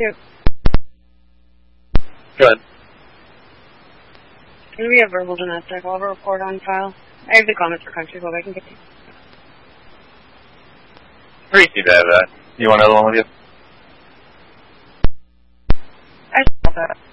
Two. Go ahead. Can we have verbal domestic? I'll have a report on file. I have the comments for Country Club. I can get you. Pretty seem to have that. You want another one with you? I saw that.